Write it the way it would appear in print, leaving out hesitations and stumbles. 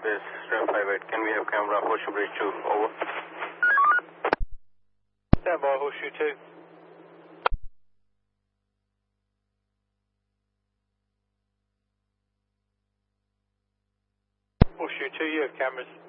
Base, Rem 58. Can we have camera Horseshoe Bridge 2? Over. Stand by, Horseshoe 2. Horseshoe 2, you have cameras.